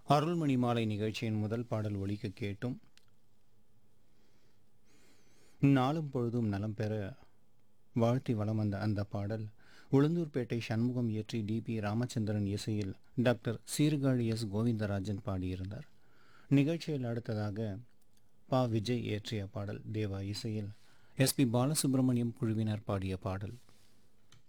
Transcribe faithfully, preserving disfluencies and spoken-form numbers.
அருள்மணி மாலை நிகழ்ச்சியின் முதல் பாடல் ஒலிக்க கேட்டும். நாளும் பொழுதும் நலம் பெற வாழ்த்தி வலம் வந்த அந்த பாடல் உளுந்தூர்பேட்டை சண்முகம் இயற்றி டி பி ராமச்சந்திரன் இசையில் டாக்டர் சீர்காழி எஸ் கோவிந்தராஜன் பாடியிருந்தார். நிகழ்ச்சியில் அடுத்ததாக பா விஜய் இயற்றிய பாடல் தேவா இசையில் எஸ் பி பாலசுப்ரமணியம் குழுவினர் பாடிய பாடல்.